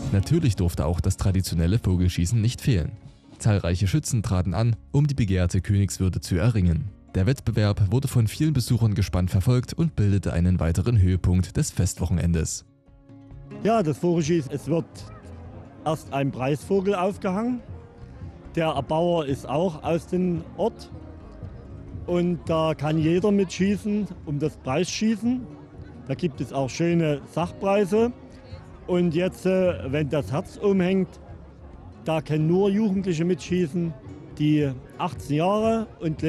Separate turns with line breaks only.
Natürlich durfte auch das traditionelle Vogelschießen nicht fehlen. Zahlreiche Schützen traten an, um die begehrte Königswürde zu erringen. Der Wettbewerb wurde von vielen Besuchern gespannt verfolgt und bildete einen weiteren Höhepunkt des Festwochenendes.
Ja, das Vogelschießen, es wird erst ein Preisvogel aufgehangen. Der Erbauer ist auch aus dem Ort. Und da kann jeder mitschießen um das Preisschießen. Da gibt es auch schöne Sachpreise. Und jetzt, wenn das Herz umhängt, da können nur Jugendliche mitschießen, die 18 Jahre und